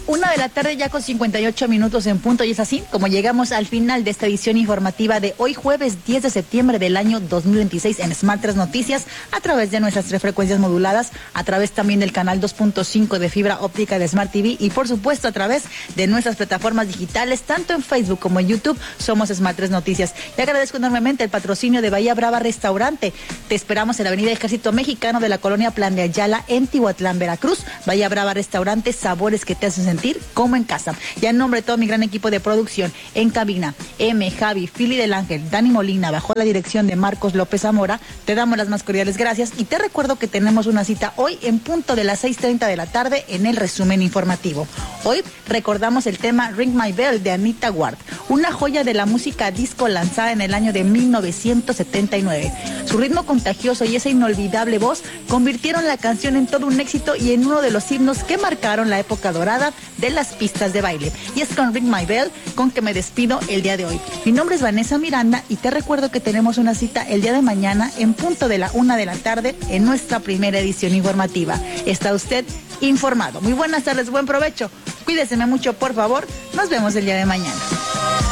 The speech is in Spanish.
1 de la tarde ya con 58 minutos en punto, y es así como llegamos al final de esta edición informativa de hoy jueves 10 de septiembre del año 2026 en Smart 3 Noticias, a través de nuestras 3 frecuencias moduladas, a través también del canal 2.5 de fibra óptica de Smart TV y por supuesto a través de nuestras plataformas digitales, tanto en Facebook como en YouTube. Somos Smart 3 Noticias. Le agradezco enormemente el patrocinio de Bahía Brava Restaurante. Te esperamos en la avenida Ejército Mexicano de la colonia Plan de Ayala en Tihuatlán, Veracruz. Bahía Brava Restaurante, sabores que te hacen sentir como en casa. Y en nombre de todo mi gran equipo de producción, en cabina, Javi, Fili del Ángel, Dani Molina, bajo la dirección de Marcos López Zamora, te damos las más cordiales gracias y te recuerdo que tenemos una cita hoy en punto de las 6:30 de la tarde en el resumen informativo. Hoy recordamos el tema Ring My Bell de Anita Ward, una joya de la música disco lanzada en el año de 1979. Su ritmo contagioso y esa inolvidable voz convirtieron la canción en todo un éxito y en uno de los himnos que marcaron la época dorada de las pistas de baile. Y es con Ring My Bell con que me despido el día de hoy. Mi nombre es Vanessa Miranda y te recuerdo que tenemos una cita el día de mañana en punto de la 1 de la tarde en nuestra primera edición informativa. Está usted informado. Muy buenas tardes, buen provecho. Cuídeseme mucho, por favor. Nos vemos el día de mañana.